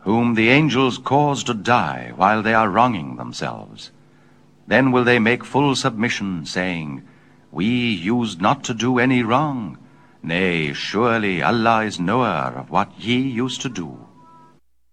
whom the angels cause to die while they are wronging themselves. Then will they make full submission, saying, We used not to do any wrong. Nay, surely Allah is knower of what ye used to do.